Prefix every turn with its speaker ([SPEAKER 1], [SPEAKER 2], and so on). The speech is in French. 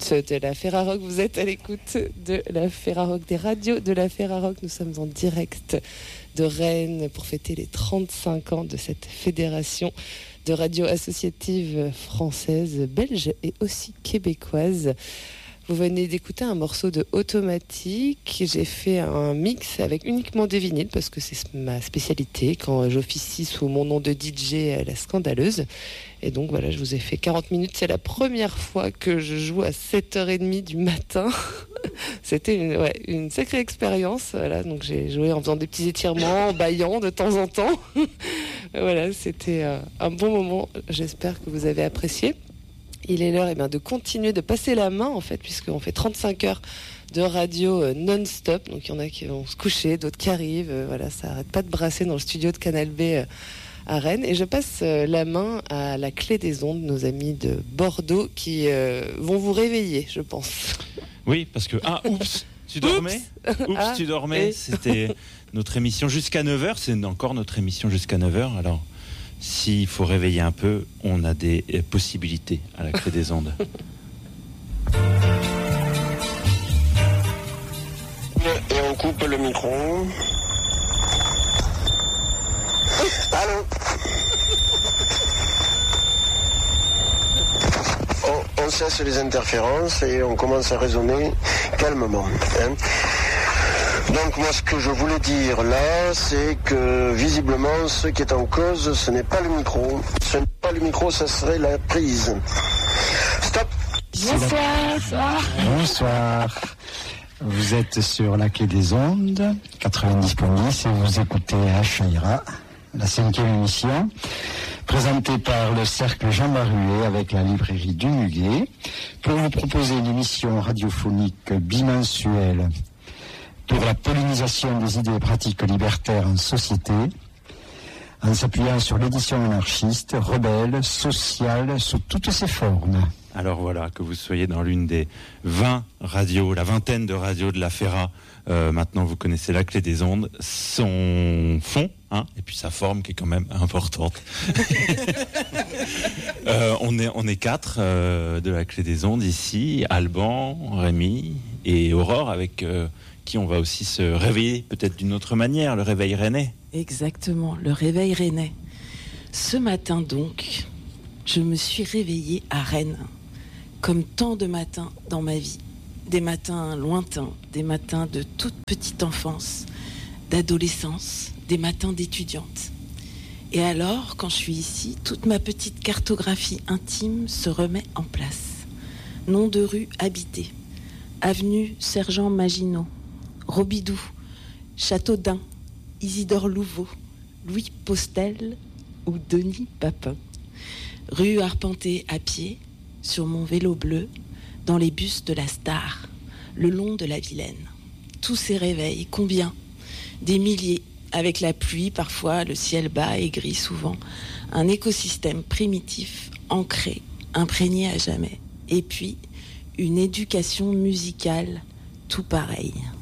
[SPEAKER 1] l'écoute de la Ferrarock. Vous êtes à l'écoute de la Ferrarock, des radios de la Ferrarock. Nous sommes en direct de Rennes pour fêter les 35 ans de cette fédération de radios associatives françaises, belges et aussi québécoises. Vous venez d'écouter un morceau de Automatique. J'ai fait un mix avec uniquement des vinyles parce que c'est ma spécialité quand j'officie sous mon nom de DJ La Scandaleuse. Et donc voilà, je vous ai fait 40 minutes. C'est la première fois que je joue à 7h30 du matin. C'était une sacrée expérience. Voilà, donc j'ai joué en faisant des petits étirements, en bâillant de temps en temps. Voilà, c'était un bon moment. J'espère que vous avez apprécié. Il est l'heure de continuer de passer la main, en fait, puisqu'on fait 35 heures de radio non-stop. Donc, il y en a qui vont se coucher, d'autres qui arrivent. Voilà, ça n'arrête pas de brasser dans le studio de Canal B à Rennes. Et je passe la main à la clé des ondes, nos amis de Bordeaux, qui vont vous réveiller, je pense.
[SPEAKER 2] Oui, parce que... Ah, oups, tu dormais ? Oups, tu dormais. C'était notre émission jusqu'à 9h. C'est encore notre émission jusqu'à 9h, alors... S'il faut réveiller un peu, on a des possibilités à la clé des ondes.
[SPEAKER 3] Et on coupe le micro. Allô ? On cesse les interférences et on commence à raisonner calmement. Donc moi ce que je voulais dire là, c'est que visiblement ce qui est en cause, ce n'est pas le micro. Ce n'est pas le micro, ça serait la prise. Stop.
[SPEAKER 4] Bonsoir. Vous êtes sur la clé des ondes, 90.10, et vous écoutez Hachaïra, la 5e émission, présentée par le Cercle Jean Baruet avec la librairie du Muguet, pour vous proposer une émission radiophonique bimensuelle pour la pollinisation des idées et pratiques libertaires en société, en s'appuyant sur l'édition anarchiste, rebelle, sociale, sous toutes ses formes.
[SPEAKER 2] Alors voilà, que vous soyez dans l'une des 20 radios, la vingtaine de radios de la Ferra, maintenant vous connaissez la clé des ondes, son fond, et puis sa forme qui est quand même importante. On est 4 de la clé des ondes ici, Alban, Rémi et Aurore, avec... qui on va aussi se réveiller peut-être d'une autre manière, le réveil rennais.
[SPEAKER 5] Exactement, le réveil rennais. Ce matin donc, je me suis réveillée à Rennes, comme tant de matins dans ma vie. Des matins lointains, des matins de toute petite enfance, d'adolescence, des matins d'étudiante. Et alors, quand je suis ici, toute ma petite cartographie intime se remet en place. Nom de rue habité, avenue Sergent Maginot, Robidoux, Châteaudun, Isidore Louveau, Louis Postel ou Denis Papin. Rue arpentée à pied, sur mon vélo bleu, dans les bus de la Star, le long de la Vilaine. Tous ces réveils, combien ? Des milliers, avec la pluie parfois, le ciel bas et gris souvent. Un écosystème primitif, ancré, imprégné à jamais. Et puis, une éducation musicale tout pareil.